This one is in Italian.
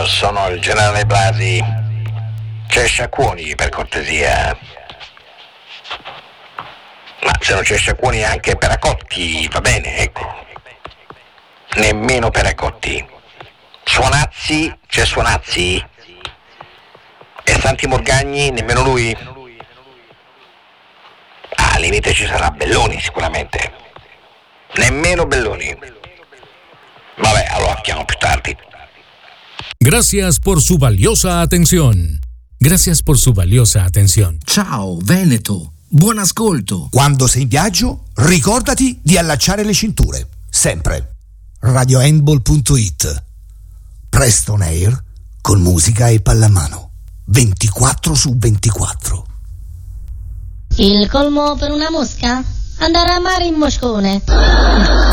sono il generale Blasi. C'è Sciacquoni, per cortesia. Ma se non c'è Sciacquoni anche Peracotti, va bene, ecco. Nemmeno Peracotti. Suonazzi, c'è Suonazzi? E Santi Morgagni, nemmeno lui? Al limite ci sarà Belloni sicuramente. Nemmeno Belloni. Vabbè, allora chiamo più tardi. Gracias por su valiosa atención. Gracias por su valiosa atención. Ciao Veneto, buon ascolto. Quando sei in viaggio, ricordati di allacciare le cinture. Sempre. RadioHandball.it. Preston Air con musica e pallamano. 24/24. Il colmo per una mosca? Andare a mare in moscone.